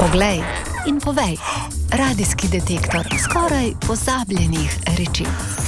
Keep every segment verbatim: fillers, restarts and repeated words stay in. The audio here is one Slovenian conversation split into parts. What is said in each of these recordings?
Poglej in povej. Radijski detektor skoraj pozabljenih reči.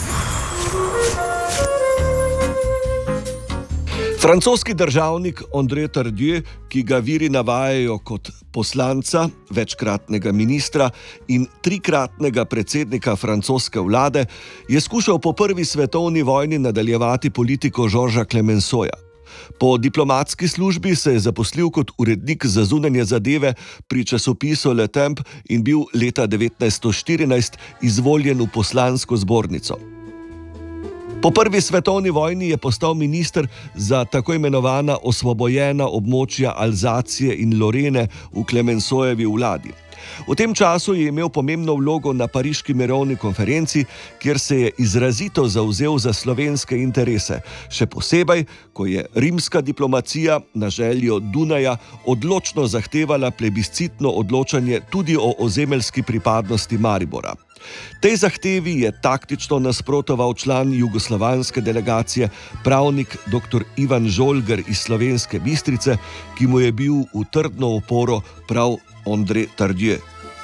Francoski državnik André Tardieu, ki ga viri navajajo kot poslanca, večkratnega ministra in trikratnega predsednika francoske vlade, je skušal po prvi svetovni vojni nadaljevati politiko Georgesa Clemenceauja. Po diplomatski službi se je zaposlil kot urednik za zunanje zadeve pri časopisu Le Temps in bil leta devetnajststo štirinajst izvoljen v poslansko zbornico. Po prvi svetovni vojni je postal minister za tako imenovana osvobojena območja Alzacije in Lorene v Clemenceaujevi vladi. V tem času je imel pomembno vlogo na pariški mirovni konferenci, kjer se je izrazito zavzel za slovenske interese, še posebej, ko je rimska diplomacija na željo Dunaja odločno zahtevala plebiscitno odločanje tudi o ozemeljski pripadnosti Maribora. Tej zahtevi je taktično nasprotoval član jugoslovanske delegacije, pravnik doktor Ivan Žolger iz Slovenske Bistrice, ki mu je bil v trdno oporo prav André Tardieu.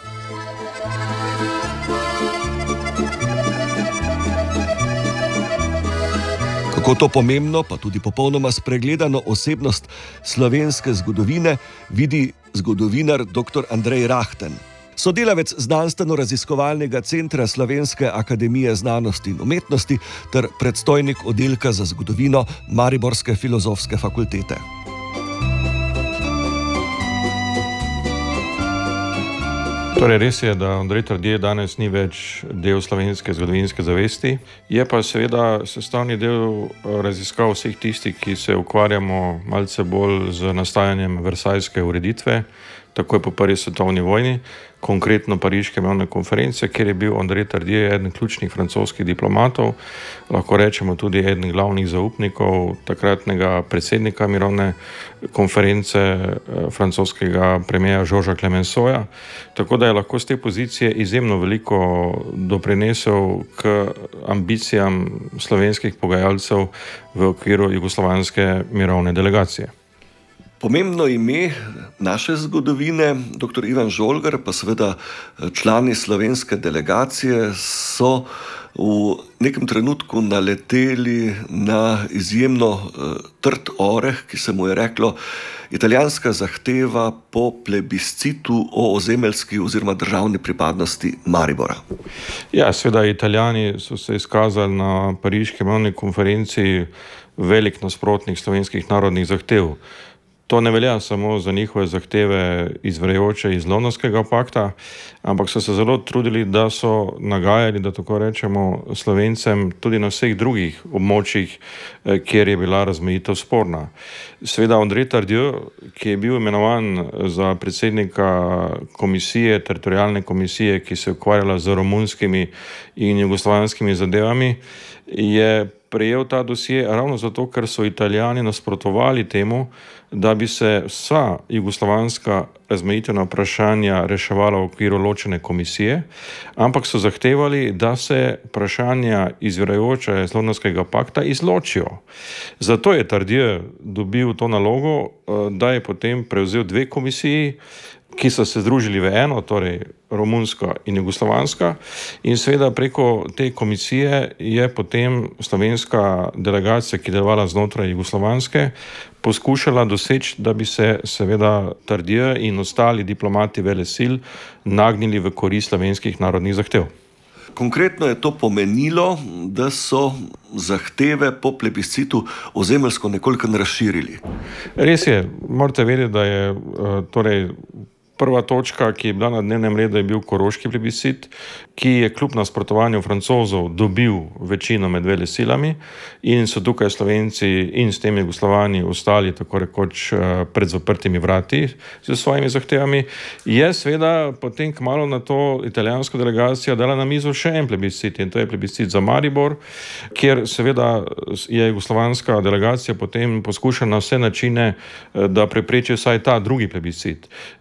Kako to pomembno, pa tudi popolnoma spregledano osebnost slovenske zgodovine vidi zgodovinar doktor Andrej Rahten. Sodelavec Znanstveno-raziskovalnega centra Slovenske akademije znanosti in umetnosti ter predstojnik oddelka za zgodovino Mariborske filozofske fakultete. Torej, res je, da André Tardieu danes ni več del slovenske zgodovinske zavesti, je pa seveda sestavni del raziskav vseh tistih, ki se ukvarjamo malce bolj z nastajanjem versajske ureditve, takoj po prvi svetovni vojni, konkretno pariške mirovne konference, kjer je bil André Tardieu eden ključnih francoskih diplomatov, lahko rečemo tudi eden glavnih zaupnikov takratnega predsednika mirovne konference, francoskega premiera Georgesa Clemenceauja, tako da je lahko z te pozicije izjemno veliko doprinesel k ambicijam slovenskih pogajalcev v okviru jugoslovanske mirovne delegacije. Pomembno ime naše zgodovine, doktor Ivan Žolger, pa seveda člani slovenske delegacije, so v nekem trenutku naleteli na izjemno trd oreh, ki se mu je reklo italijanska zahteva po plebiscitu o ozemeljski oziroma državni pripadnosti Maribora. Ja, seveda Italijani so se izkazali na pariški mirovni konferenci velik nasprotnik slovenskih narodnih zahtev. To ne velja samo za njihove zahteve izvirajoče iz Londonskega pakta, ampak so se zelo trudili, da so nagajali, da tako rečemo, Slovencem tudi na vseh drugih območjih, kjer je bila razmejitev sporna. Seveda André Tardieu, ki je bil imenovan za predsednika komisije, teritorialne komisije, ki se je ukvarjala z romunskimi in jugoslovanskimi zadevami, je prejel ta dosje ravno zato, ker so Italijani nasprotovali temu, da bi se vsa jugoslovanska razmejitvena vprašanja reševala v okviru ločene komisije, ampak so zahtevali, da se vprašanja izvirajoča iz Londonskega pakta izločijo. Zato je Tardieu dobil to nalogo, da je potem prevzel dve komisiji, ki so se združili v eno, torej romunska in jugoslovanska, in seveda preko te komisije je potem slovenska delegacija, ki je delovala znotraj jugoslovanske, poskušala doseči, da bi se seveda Tardieu in ostali diplomati velesil nagnili v korist slovenskih narodnih zahtev. Konkretno je to pomenilo, da so zahteve po plebiscitu ozemeljsko nekoliko razširili. Res je, morate vedeti, da je torej prva točka, ki je bila na dnevnem redu, je bil koroški plebiscit, ki je kljub nasprotovanju Francozov dobil večino med velesilami in so tukaj Slovenci in s temi Jugoslovani ostali tako rekoč pred zaprtimi vrati z svojimi zahtevami. Je seveda potem kmalu na to italijanska delegacija dala na mizo še en plebiscit in to je plebiscit za Maribor, kjer seveda je jugoslovanska delegacija potem poskušala na vse načine, da prepreči vsaj ta drugi plebiscit. Zdaj tukaj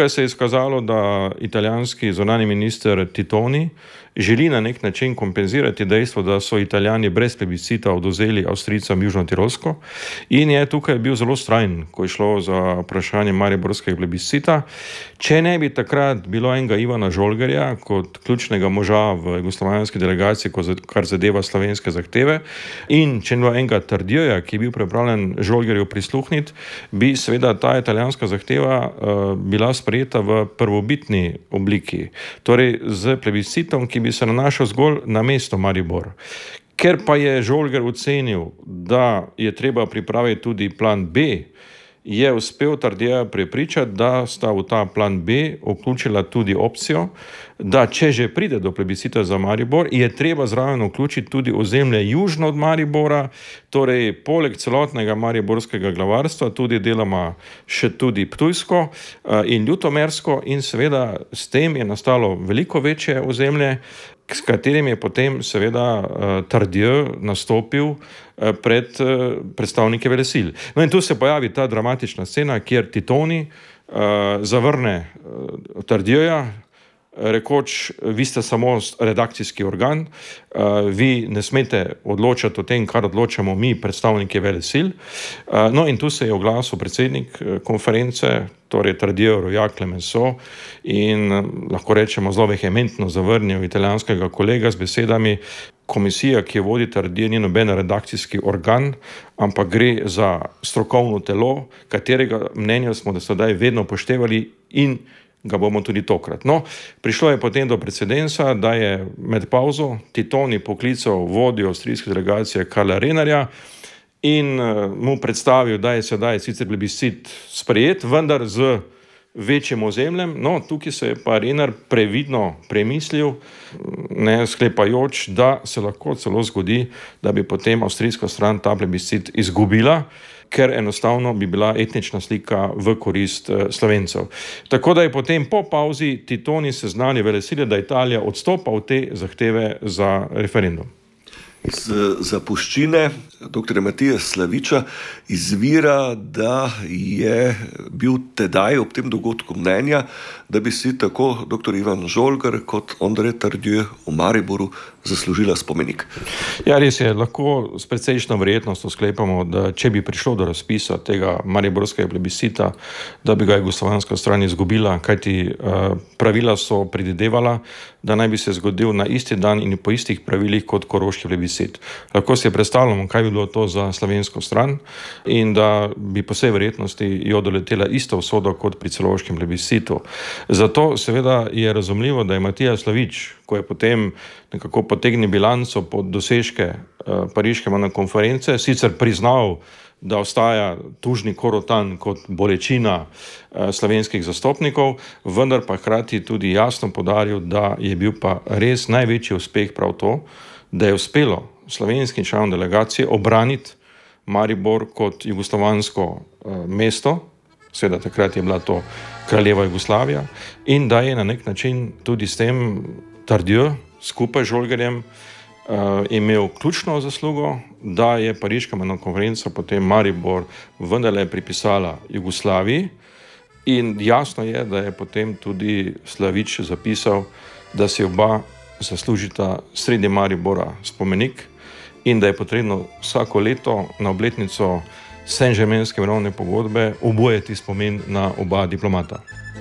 Tukaj se je izkazalo, da italijanski zunanji minister Titoni želi na nek način kompenzirati dejstvo, da so Italijani brez plebiscita odvzeli Avstrijcem Južno Tirolsko in je tukaj bil zelo vztrajen, ko je šlo za vprašanje mariborskega plebiscita. Če ne bi takrat bilo enega Ivana Žolgerja kot ključnega moža v jugoslovanski delegaciji, kar zadeva slovenske zahteve, in če ne bilo enega Tardioja, ki je bil pripravljen Žolgerju prisluhniti, bi seveda ta italijanska zahteva uh, bila sprejeta v prvobitni obliki, torej z plebiscitom, ki bi se nanašal zgolj na mesto Maribor. Ker pa je Žolger ocenil, da je treba pripraviti tudi plan B, je uspel Tardija prepričati, da sta v ta plan B vključila tudi opcijo, da če že pride do plebiscita za Maribor, je treba zraven vključiti tudi ozemlje južno od Maribora, torej poleg celotnega mariborskega glavarstva, tudi deloma še tudi Ptujsko in Ljutomersko, in seveda s tem je nastalo veliko večje ozemlje, s katerim je potem seveda Tardieu nastopil pred predstavnike velesil. No in tu se pojavi ta dramatična scena, kjer Titoni zavrne Tardioja, rekoč, vi ste samo redakcijski organ, vi ne smete odločati o tem, kar odločamo mi, predstavniki velesil. No in tu se je oglasil predsednik konference, torej Tardieu Roja Clemenceau, in lahko rečemo zelo vehementno zavrnil italijanskega kolega z besedami: komisija, ki jo vodi Tardieu, ni noben redakcijski organ, ampak gre za strokovno telo, katerega mnenja smo do sedaj vedno upoštevali in ga bomo tudi tokrat. No, prišlo je potem do precedensa, da je med pauzo Titoni poklical vodjo avstrijske delegacije Karla Renarja in mu predstavil, da je sedaj sicer plebiscit sprejet, vendar z večjim ozemljem. No, tukaj se je pa Renar previdno premislil, ne sklepajoč, da se lahko celo zgodi, da bi potem avstrijska stran ta plebiscit izgubila, ker enostavno bi bila etnična slika v korist Slovencev. Tako da je potem po pauzi Titoni seznanil velesilje, da Italija odstopa od te zahteve za referendum. Iz zapuščine doktorja Matije Slaviča izvira, da je bil tedaj ob tem dogodku mnenja, da bi si tako doktor Ivan Žolger kot André Tardieu v Mariboru zaslužila spomenik. Ja, res je, lahko s precejšnjo verjetnostjo sklepamo, da če bi prišlo do razpisa tega mariborskega plebiscita, da bi ga jugoslovanska stran izgubila, kajti uh, pravila so predvidevala, da naj bi se zgodil na isti dan in po istih pravilih kot koroški plebiscit. Lahko si predstavljamo, kaj bi bilo to za slovensko stran in da bi po vsej verjetnosti jo doletela ista usoda kot pri celovškem plebiscitu. Zato seveda je razumljivo, da je Matija Slavič, ko je potem nekako potegnil bilanco pod dosežke uh, pariške mirovne konference, sicer priznal, da ostaja tužni Korotan kot bolečina uh, slovenskih zastopnikov, vendar pa hkrati tudi jasno poudaril, da je bil pa res največji uspeh prav to, da je uspelo slovenskim članom delegacije obraniti Maribor kot jugoslovansko uh, mesto, seveda takrat je bila to kraljeva Jugoslavija, in da je na nek način tudi s tem Tardieu skupaj z Žolgerjem uh, imel ključno zaslugo, da je pariška mirovna konferenca potem Maribor vendarle pripisala Jugoslaviji, in jasno je, da je potem tudi Slavič zapisal, da si oba zaslužita sredi Maribora spomenik in da je potrebno vsako leto na obletnico Saint-Germainske mirovne pogodbe obujati spomin na oba diplomata.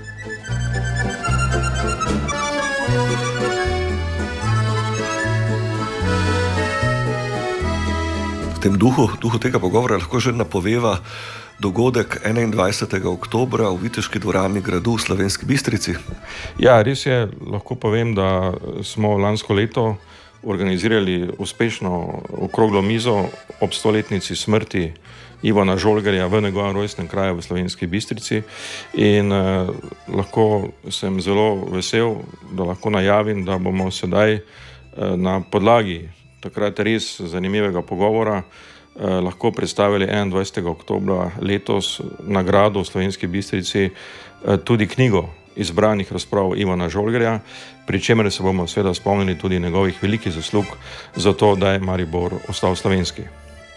V tem duhu, duhu tega pogovora lahko že napoveva dogodek enaindvajsetega oktobra v Viteški dvorani gradu v Slovenski Bistrici. Ja, res je, lahko povem, da smo lansko leto organizirali uspešno okroglo mizo ob stoletnici smrti Ivana Žolgerja v njegovem rojstnem kraju v Slovenski Bistrici in eh, lahko sem zelo vesel, da lahko najavim, da bomo sedaj eh, na podlagi takrat res zanimivega pogovora eh, lahko predstavili enaindvajsetega oktobra letos nagrado v Slovenski Bistrici eh, tudi knjigo izbranih razprav Ivana Žolgerja, pri čemer se bomo seveda spomnili tudi njegovih velikih zaslug za to, da je Maribor ostal slovenski.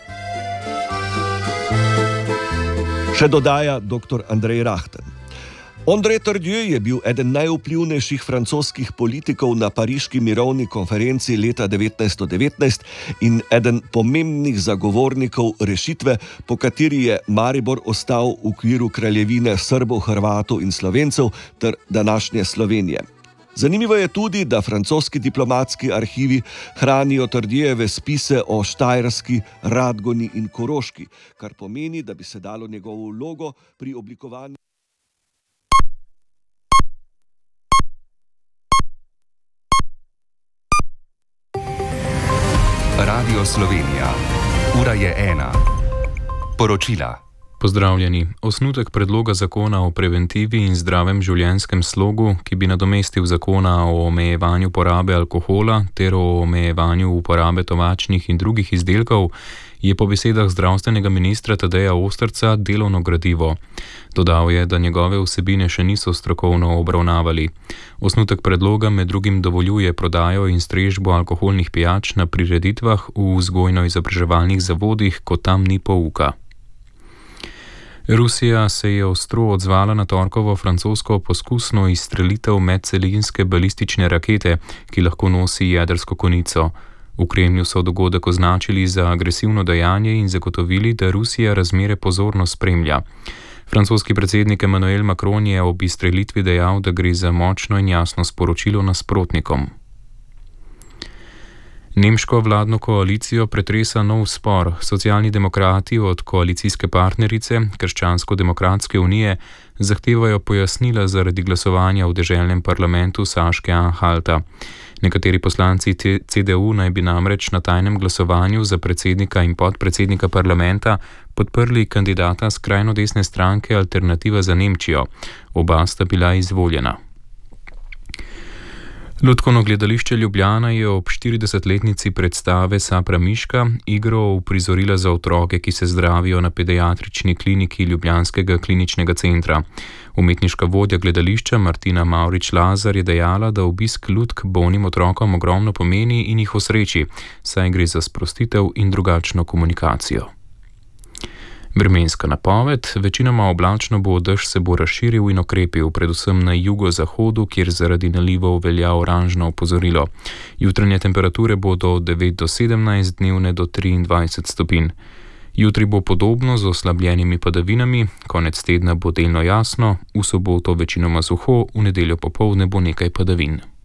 Še dodaja doktor Andrej Rahten. André Tardieu je bil eden najvplivnejših francoskih politikov na pariški mirovni konferenci leta devetnajststo devetnajst in eden pomembnih zagovornikov rešitve, po kateri je Maribor ostal v okviru kraljevine Srbov, Hrvatov in Slovencev ter današnje Slovenije. Zanimivo je tudi, da francoski diplomatski arhivi hranijo Tardiejeve spise o Štajerski, Radgoni in Koroški, kar pomeni, da bi se dalo njegovo vlogo pri oblikovanju Radio Slovenija. Ura je ena. Poročila. Pozdravljeni. Osnutek predloga zakona o preventivi in zdravem življenjskem slogu, ki bi nadomestil zakona o omejevanju porabe alkohola ter o omejevanju uporabe tobačnih in drugih izdelkov, je po besedah zdravstvenega ministra Tadeja Osterca delovno gradivo. Dodal je, da njegove vsebine še niso strokovno obravnavali. Osnutek predloga med drugim dovoljuje prodajo in strežbo alkoholnih pijač na prireditvah v vzgojno-izobraževalnih zavodih, ko tam ni pouka. Rusija se je ostro odzvala na torkovo francosko poskusno izstrelitev medcelinske balistične rakete, ki lahko nosi jedrsko konico. V Kremlju so dogodek označili za agresivno dejanje in zagotovili, da Rusija razmere pozorno spremlja. Francoski predsednik Emmanuel Macron je ob izstrelitvi dejal, da gre za močno in jasno sporočilo nasprotnikom. Nemško vladno koalicijo pretresa nov spor. Socialni demokrati od koalicijske partnerice, Krščansko-demokratske unije, zahtevajo pojasnila zaradi glasovanja v deželnem parlamentu Saške-Anhalta. Nekateri poslanci C D U naj bi namreč na tajnem glasovanju za predsednika in podpredsednika parlamenta podprli kandidata skrajno desne stranke Alternativa za Nemčijo. Oba sta bila izvoljena. Lutkovno gledališče Ljubljana je ob štiridesetletnici predstave Sapra Miška igro uprizorila za otroke, ki se zdravijo na pediatrični kliniki Ljubljanskega kliničnega centra. Umetniška vodja gledališča Martina Mavrič-Lazar je dejala, da obisk lutk bolnim otrokom ogromno pomeni in jih osreči, saj gre za sprostitev in drugačno komunikacijo. Vremenska napoved. Večinoma oblačno bo, dež se bo razširil in okrepil, predvsem na jugozahodu, kjer zaradi nalivov velja oranžno opozorilo. Jutranje temperature bodo od devet do sedemnajst, dnevne do triindvajset stopinj. Jutri bo podobno z oslabljenimi padavinami, konec tedna bo delno jasno, v soboto večinoma suho, v nedeljo popoldne bo nekaj padavin.